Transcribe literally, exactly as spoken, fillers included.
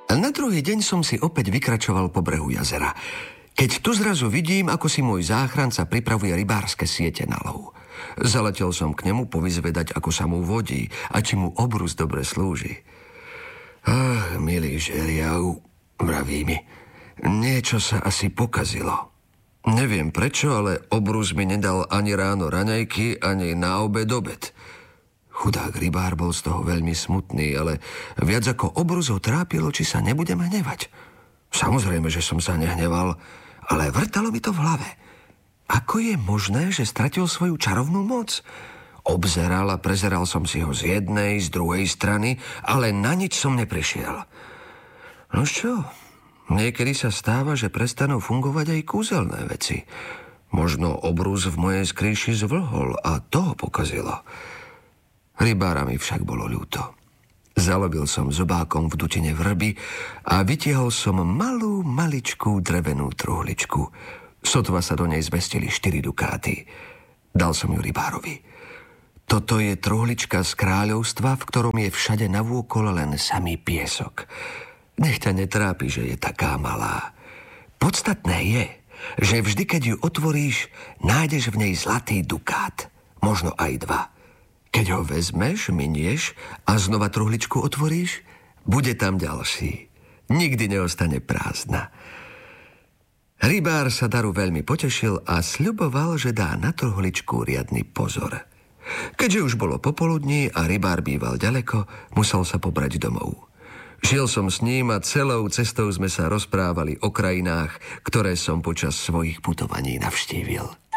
A na druhý deň som si opäť vykračoval po brehu jazera, keď tu zrazu vidím, ako si môj záchranca pripravuje rybárske siete na lov. Zaletel som k nemu povyzvedať, ako sa mu vodí a či mu obrus dobre slúži. Ach, milý žeriav, vraví mi, niečo sa asi pokazilo. Neviem prečo, ale obrus mi nedal ani ráno raňajky, ani na obed obed. Chudák rybár bol z toho veľmi smutný, ale viac ako obrus ho trápilo, či sa nebudem hnevať. Samozrejme, že som sa nehneval, ale vrtalo mi to v hlave. Ako je možné, že stratil svoju čarovnú moc? Obzeral a prezeral som si ho z jednej, z druhej strany, ale na nič som neprišiel. No čo? Niekedy sa stáva, že prestanú fungovať aj kúzelné veci. Možno obrus v mojej skrýši zvlhol a to ho pokazilo. Rybára mi však bolo ľúto. Zalobil som zobákom v dutine vrby a vytiahol som malú, maličkú drevenú truhličku. Sotva sa do nej zmestili štyri dukáty. Dal som ju rybárovi. Toto je truhlička z kráľovstva, v ktorom je všade navôkol len samý piesok. Nech ťa netrápi, že je taká malá. Podstatné je, že vždy, keď ju otvoríš, nájdeš v nej zlatý dukát. Možno aj dva. Keď ho vezmeš, minieš a znova truhličku otvoríš, bude tam ďalší. Nikdy neostane prázdna. Rybár sa daru veľmi potešil a sľuboval, že dá na truhličku riadny pozor. Keďže už bolo popoludní a rybár býval ďaleko, musel sa pobrať domov. Žil som s ním a celou cestou sme sa rozprávali o krajinách, ktoré som počas svojich putovaní navštívil.